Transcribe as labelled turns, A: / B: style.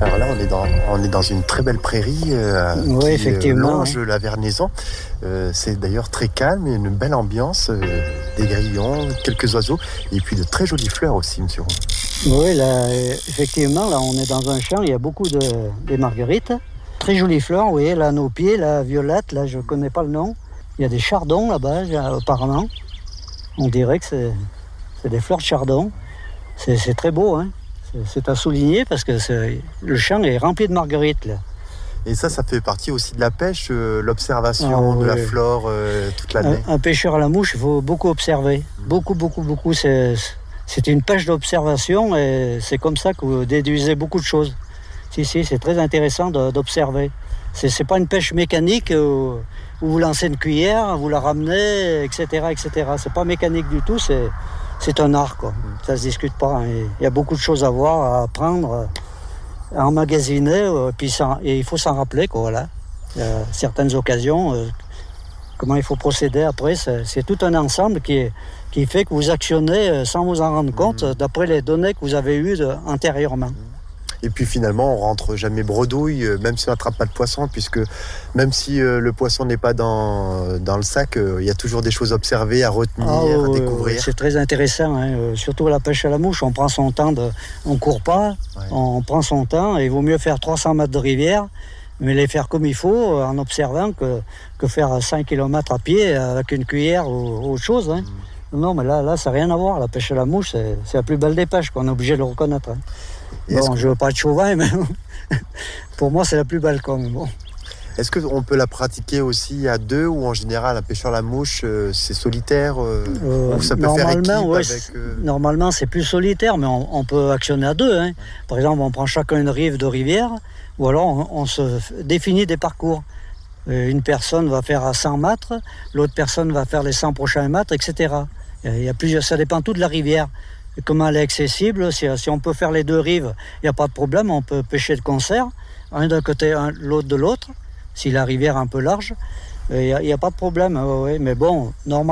A: Alors là, on est dans une très belle prairie
B: Oui, effectivement.
A: longe la Vernaison. C'est d'ailleurs très calme et une belle ambiance, des grillons, quelques oiseaux et puis de très jolies fleurs aussi, monsieur Roux.
B: Oui, là, effectivement, là, on est dans un champ, il y a beaucoup des marguerites. Très jolies fleurs, vous voyez, là, à nos pieds, la violette, là, je ne connais pas le nom. Il y a des chardons là-bas, apparemment. On dirait que c'est des fleurs de chardon. C'est très beau, hein. C'est à souligner parce que le champ est rempli de marguerites, là.
A: Et ça fait partie aussi de la pêche, l'observation de la flore toute l'année.
B: Un pêcheur à la mouche, il faut beaucoup observer. Beaucoup. C'est une pêche d'observation et c'est comme ça que vous déduisez beaucoup de choses. Si, c'est très intéressant d'observer. C'est pas une pêche mécanique où vous lancez une cuillère, vous la ramenez, etc. C'est pas mécanique du tout, c'est un art, quoi. Ça se discute pas, hein. Il y a beaucoup de choses à voir, à apprendre, à emmagasiner, et il faut s'en rappeler, quoi, voilà. Il y a certaines occasions, comment il faut procéder après, c'est tout un ensemble qui fait que vous actionnez sans vous en rendre compte, d'après les données que vous avez eues antérieurement.
A: Et puis finalement, on rentre jamais bredouille, même si on n'attrape pas de poisson, puisque même si le poisson n'est pas dans le sac, il y a toujours des choses à observer, à retenir, à découvrir.
B: C'est très intéressant, hein. Surtout la pêche à la mouche, on prend son temps, on court pas, on prend son temps, et il vaut mieux faire 300 mètres de rivière, mais les faire comme il faut, en observant, que faire 5 km à pied avec une cuillère ou autre chose, hein. Non, mais là, ça n'a rien à voir. La pêche à la mouche, c'est la plus belle des pêches, qu'on est obligé de le reconnaître, hein. Bon, je ne veux pas être chauvin, mais pour moi, c'est la plus belle, quand même. Bon.
A: Est-ce qu'on peut la pratiquer aussi à deux, ou en général, la pêche à la mouche, c'est solitaire ou ça peut faire équipe avec...
B: Normalement, c'est plus solitaire, mais on peut actionner à deux, hein. Par exemple, on prend chacun une rive de rivière, ou alors on se définit des parcours. Une personne va faire à 100 mètres, l'autre personne va faire les 100 prochains mètres, etc. Il y a plusieurs, ça dépend tout de la rivière. Et comment elle est accessible, si on peut faire les deux rives, il n'y a pas de problème, on peut pêcher de concert, un d'un côté, l'autre de l'autre, si la rivière est un peu large, il n'y a pas de problème, mais bon, normalement,